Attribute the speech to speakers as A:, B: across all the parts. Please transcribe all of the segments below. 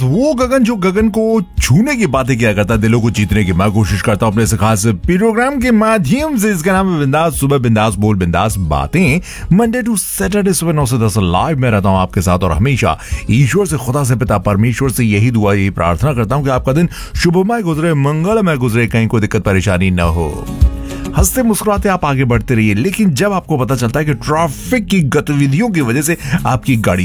A: वो गगन जो गगन को छूने की बातें किया करता, दिलों को जीतने की मैं कोशिश करता हूं अपने इस खास प्रोग्राम के माध्यम से। इसका नाम है बिंदास सुबह, बिंदास बोल, बिंदास बातें। मंडे टू सैटरडे सुबह 9 से 10 लाइव में रहता हूं आपके साथ और हमेशा ईश्वर से, खुदा से, पिता परमेश्वर से यही दुआ, यही प्रार्थना करता हूं कि आपका दिन शुभमय गुजरे, मंगलमय गुजरे, कहीं कोई दिक्कत परेशानी न हो। हंसते मुस्कुराते आप आगे बढ़ते रहिए। लेकिन जब आपको पता चलता है कि ट्रैफिक की गतिविधियों की वजह से आपकी गाड़ी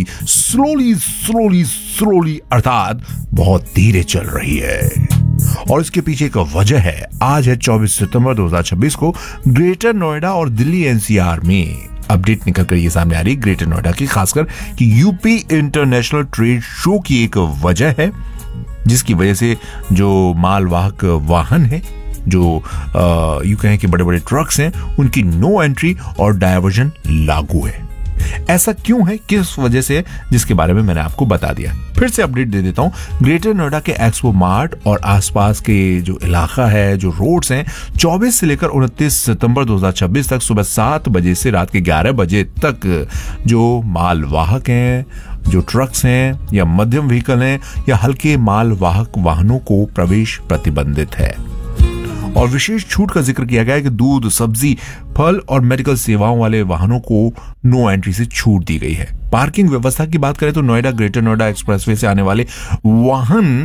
A: स्लोली अर्थात बहुत धीरे चल रही है और इसके पीछे एक वजह है। आज है 24 सितंबर 2026 को ग्रेटर नोएडा और दिल्ली एनसीआर में अपडेट निकल कर ये सामने आ रही ग्रेटर नोएडा की, खासकर कि यूपी इंटरनेशनल ट्रेड शो की एक वजह है, जिसकी वजह से जो मालवाहक वाहन है, जो यूं कहें कि बड़े बड़े ट्रक्स हैं, उनकी नो एंट्री और डायवर्जन लागू है। ऐसा क्यों है, किस वजह से, जिसके बारे में मैंने आपको बता दिया। फिर से अपडेट दे देता हूं। ग्रेटर नोएडा के एक्सपो मार्ट और आसपास के जो इलाका है, जो रोड्स हैं, 24 से लेकर 29 सितंबर 2026 तक सुबह 7 बजे से रात के 11 बजे तक जो मालवाहक हैं, जो ट्रक्स हैं या मध्यम व्हीकल हैं या हल्के मालवाहक वाहनों को प्रवेश प्रतिबंधित है। और विशेष छूट का जिक्र किया गया है कि दूध, सब्जी, फल और मेडिकल सेवाओं वाले वाहनों को नो एंट्री से छूट दी गई है। पार्किंग व्यवस्था की बात करें तो नोएडा ग्रेटर नोएडा एक्सप्रेसवे से आने वाले वाहन